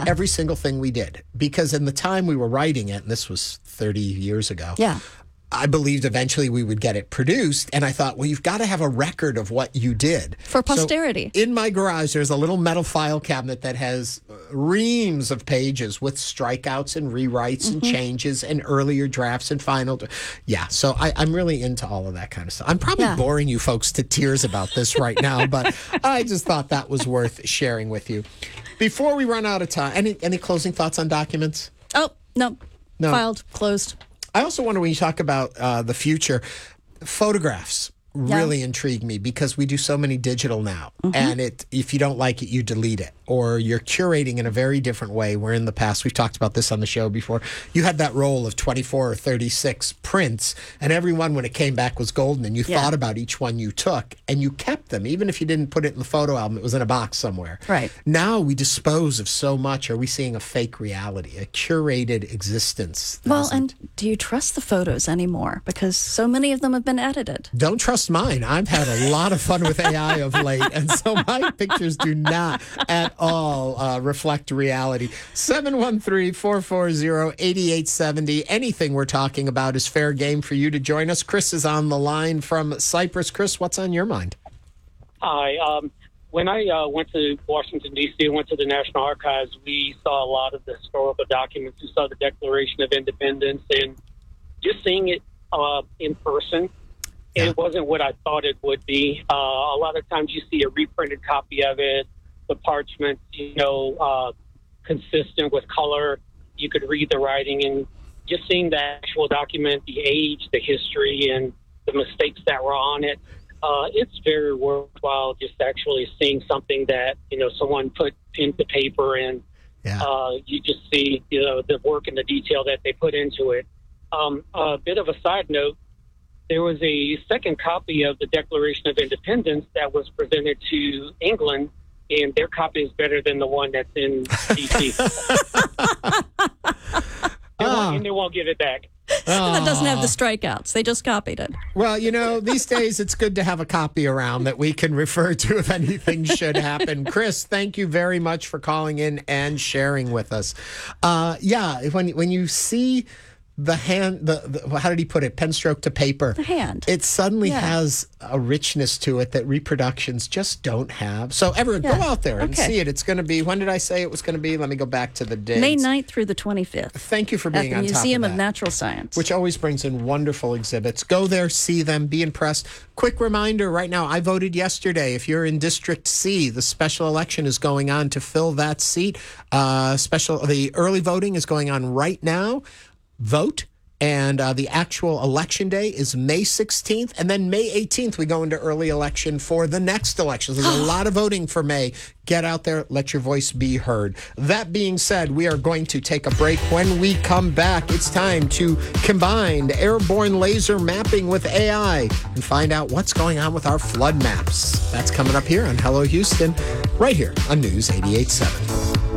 every single thing we did. Because in the time we were writing it, and this was 30 years ago, I believed eventually we would get it produced. And I thought, well, you've got to have a record of what you did. For posterity. So in my garage, there's a little metal file cabinet that has reams of pages with strikeouts and rewrites and changes and earlier drafts and final. So I'm really into all of that kind of stuff. I'm probably boring you folks to tears about this right now, but I just thought that was worth sharing with you. Before we run out of time, any closing thoughts on documents? Oh, no. Filed, closed. I also wonder when you talk about the future, photographs really intrigue me because we do so many digital now. And if you don't like it, you delete it. Or you're curating in a very different way. Where in the past, we've talked about this on the show before, you had that roll of 24 or 36 prints, and everyone, when it came back, was golden, and you thought about each one you took, and you kept them. Even if you didn't put it in the photo album, it was in a box somewhere. Right. Now we dispose of so much. Are we seeing a fake reality, a curated existence? Well, and do you trust the photos anymore? Because so many of them have been edited. Don't trust mine. I've had a lot of fun with AI of late, and so my pictures do not at all reflect reality. 713-440-8870. Anything we're talking about is fair game for you to join us. Chris is on the line from Cyprus. Chris, what's on your mind? Hi. When I went to Washington, D.C., and went to the National Archives, we saw a lot of the historical documents. We saw the Declaration of Independence, and just seeing it in person, it wasn't what I thought it would be. A lot of times you see a reprinted copy of it, the parchment, consistent with color. You could read the writing, and just seeing the actual document, the age, the history, and the mistakes that were on it, it's very worthwhile just actually seeing something that, someone put pen to paper, and you just see, the work and the detail that they put into it. A bit of a side note, there was a second copy of the Declaration of Independence that was presented to England, and their copy is better than the one that's in D.C. And they won't give it back. That doesn't have the strikeouts. They just copied it. Well, these days it's good to have a copy around that we can refer to if anything should happen. Chris, thank you very much for calling in and sharing with us. When you see the hand, how did he put it? Pen stroke to paper. The hand. It suddenly has a richness to it that reproductions just don't have. So everyone, go out there and see it. It's going to be, when did I say it was going to be? Let me go back to the dates. May 9th through the 25th. Thank you for being on top of that. At the Museum of Natural Science. Which always brings in wonderful exhibits. Go there, see them, be impressed. Quick reminder right now, I voted yesterday. If you're in District C, the special election is going on to fill that seat. The early voting is going on right now. Vote, and the actual election day is May 16th, and then May 18th we go into early election for the next election. There's a lot of voting for May. Get out there, let your voice be heard. That being said, we are going to take a break. When we come back, it's time to combine airborne laser mapping with AI and find out what's going on with our flood maps. That's coming up here on Hello Houston, right here on News 88.7.